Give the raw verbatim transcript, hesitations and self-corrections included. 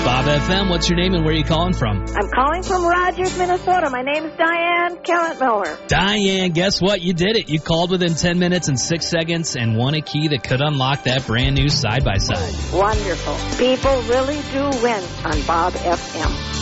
Bob F M, what's your name and where are you calling from? I'm calling from Rogers, Minnesota. My name is Diane Carrot-Miller. Diane, guess what? You did it. You called within ten minutes and six seconds and won a key that could unlock that brand new side-by-side. Wonderful. People really do win on Bob F M.